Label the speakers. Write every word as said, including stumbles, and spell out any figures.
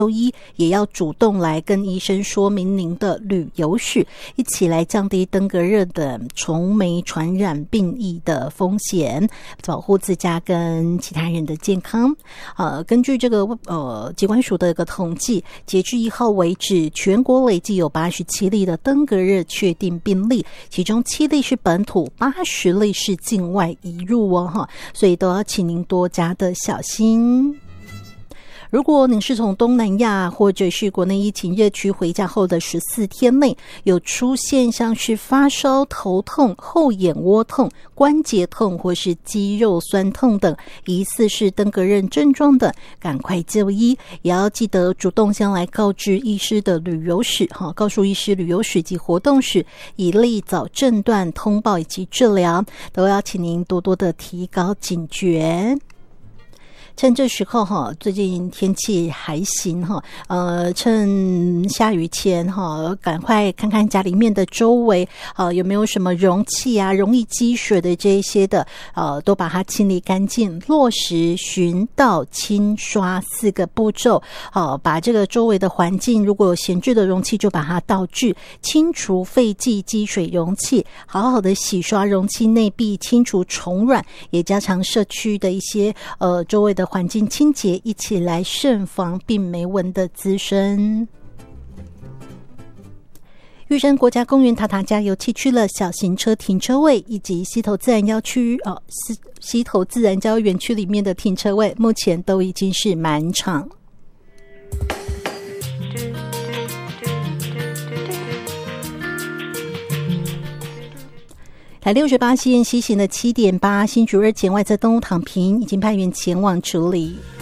Speaker 1: 就医也要主动来跟医生说明您的旅游史，一起来降低登革热等虫媒传染病疫的风险，保护自家跟其他人的健康。呃，根据这个呃疾管署的一个统计，截至一号为止，全国累计有八十七例的登革热确定病例，其中七例是本土，八十例是境外移入哦哈，所以都要请您多加的小心。如果您是从东南亚或者是国内疫情热区回家后的十四天内有出现像是发烧、头痛、后眼窝痛、关节痛或是肌肉酸痛等疑似是登革热症状的，赶快就医，也要记得主动先来告知医师的旅游史，告诉医师旅游史及活动史，以利早诊断、通报以及治疗，都要请您多多的提高警觉。趁这时候哈，最近天气还行哈，呃，趁下雨前哈，赶快看看家里面的周围啊，有没有什么容器啊，容易积水的这一些的，呃，都把它清理干净，落实巡倒清刷四个步骤，好，把这个周围的环境如果有闲置的容器就把它倒置，清除废弃积水容器，好好的洗刷容器内壁，清除虫卵，也加强社区的一些呃周围的环境清洁，一起来慎防病媒蚊的滋生。玉山国家公园塔塔加油气区了小型车停车位以及溪头自然郊区哦，溪头自然郊园区里面的停车位，目前都已经是满场。台六十八线西行的七点八，新竹二检外侧东路躺平，已经派员前往处理。